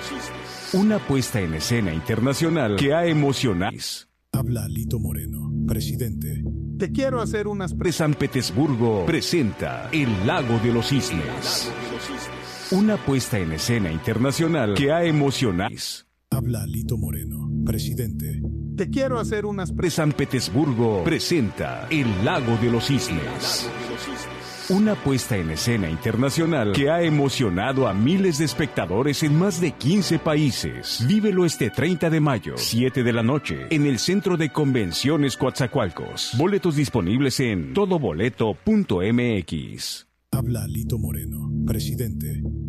Una puesta en escena internacional que ha emocionado. Habla Lito Moreno, presidente. Te quiero hacer unas San Petersburgo presenta El Lago de los Cisnes. Una puesta en escena internacional que ha emocionado. Habla Lito Moreno, presidente. Te quiero hacer unas San Petersburgo presenta El Lago de los Cisnes. Una puesta en escena internacional que ha emocionado a miles de espectadores en más de 15 países. Vívelo este 30 de mayo, 7 de la noche, en el Centro de Convenciones Coatzacoalcos. Boletos disponibles en todoboleto.mx. Habla Lito Moreno, presidente.